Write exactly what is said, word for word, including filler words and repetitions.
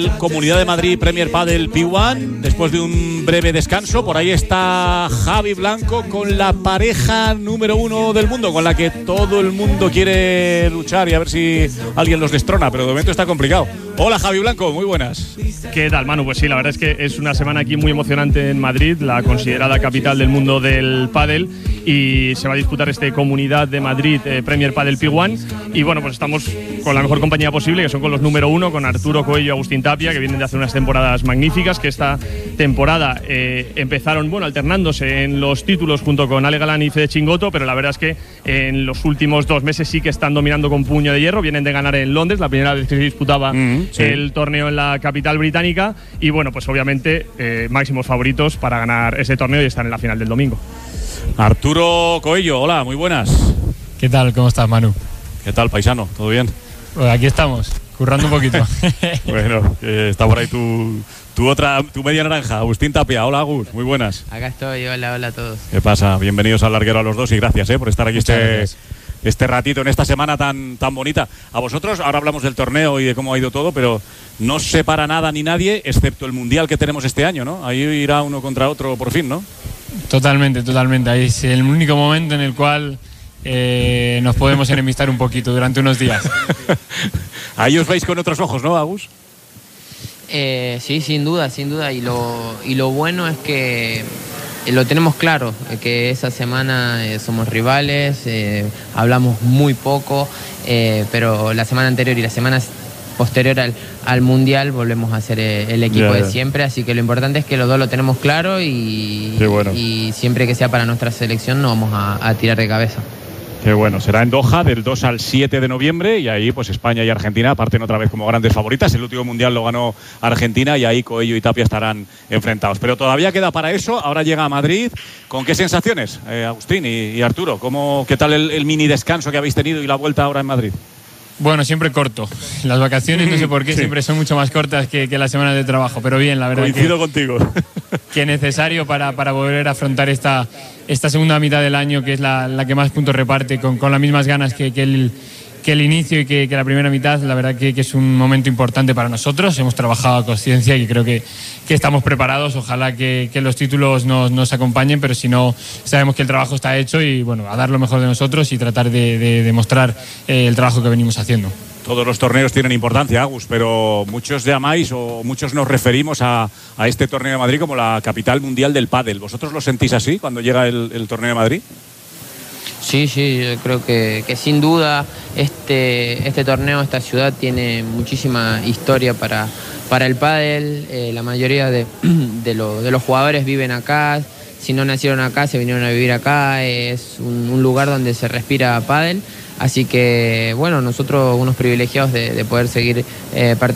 Comunidad de Madrid Premier Padel P uno, después de un breve descanso. Por ahí está Javi Blanco con la pareja número uno del mundo, con la que todo el mundo quiere luchar y a ver si alguien los destrona, pero de momento está complicado. Hola Javi Blanco, muy buenas. ¿Qué tal, Manu? Pues sí, la verdad es que es una semana aquí muy emocionante en Madrid, la considerada capital del mundo del pádel, y se va a disputar este Comunidad de Madrid eh, Premier Padel P uno, y bueno, pues estamos con la mejor compañía posible, que son con los número uno, con Arturo Coello y Agustín Tapia, que vienen de hacer unas temporadas magníficas, que esta temporada eh, empezaron, bueno, alternándose en los títulos junto con Ale Galán y Fede Chingoto, pero la verdad es que en los últimos dos meses sí que están dominando con puño de hierro. Vienen de ganar en Londres, la primera vez que se disputaba mm, sí. el torneo en la capital británica, y bueno, pues obviamente eh, máximos favoritos para ganar ese torneo y estar en la final del domingo. Arturo Coello, hola, muy buenas. ¿Qué tal? ¿Cómo estás, Manu? ¿Qué tal, paisano? ¿Todo bien? Pues aquí estamos, currando un poquito. Bueno, eh, está por ahí tu, tu otra, tu media naranja, Agustín Tapia. Hola, Agus, muy buenas. Acá estoy, hola, hola a todos. ¿Qué pasa? Bienvenidos al larguero a los dos y gracias eh, por estar aquí este, este ratito en esta semana tan, tan bonita. A vosotros, ahora hablamos del torneo y de cómo ha ido todo, pero no os separa nada ni nadie, excepto el Mundial que tenemos este año, ¿no? Ahí irá uno contra otro por fin, ¿no? Totalmente, totalmente. Ahí es el único momento en el cual eh, nos podemos enemistar un poquito durante unos días. Ahí os veis con otros ojos, ¿no, Agus? Eh, sí, sin duda, sin duda. Y lo, y lo bueno es que lo tenemos claro, que esa semana eh, somos rivales, eh, hablamos muy poco, eh, pero la semana anterior y la semana posterior al, al Mundial volvemos a ser el equipo yeah, yeah. de siempre, así que lo importante es que los dos lo tenemos claro y, bueno. y siempre que sea para nuestra selección no vamos a, a tirar de cabeza. Qué bueno, será en Doha del dos al siete de noviembre y ahí pues España y Argentina parten otra vez como grandes favoritas. El último Mundial lo ganó Argentina y ahí Coello y Tapia estarán enfrentados. Pero todavía queda para eso, ahora llega a Madrid. ¿Con qué sensaciones, eh, Agustín y, y Arturo? ¿Cómo, ¿Qué tal el, el mini descanso que habéis tenido y la vuelta ahora en Madrid? Bueno, siempre corto. Las vacaciones, no sé por qué, sí. siempre son mucho más cortas que, que las semanas de trabajo, pero bien, la verdad. Coincido que, contigo. Que necesario para, para volver a afrontar esta, esta segunda mitad del año, que es la, la que más puntos reparte, con, con las mismas ganas que, que, el, que el inicio y que, que la primera mitad. La verdad que, que es un momento importante para nosotros. Hemos trabajado a conciencia y creo que, que estamos preparados. Ojalá que, que los títulos nos, nos acompañen, pero si no, sabemos que el trabajo está hecho y bueno, a dar lo mejor de nosotros y tratar de, de demostrar eh, el trabajo que venimos haciendo. Todos los torneos tienen importancia, Agus, pero muchos llamáis o muchos nos referimos a, a este torneo de Madrid como la capital mundial del pádel. ¿Vosotros lo sentís así cuando llega el, el torneo de Madrid? Sí, sí, yo creo que, que sin duda este, este torneo, esta ciudad tiene muchísima historia para, para el pádel. Eh, la mayoría de, de, lo, de los jugadores viven acá. Si no nacieron acá, se vinieron a vivir acá. Es un, un lugar donde se respira pádel. Así que, bueno, nosotros unos privilegiados de, de poder seguir eh, participando.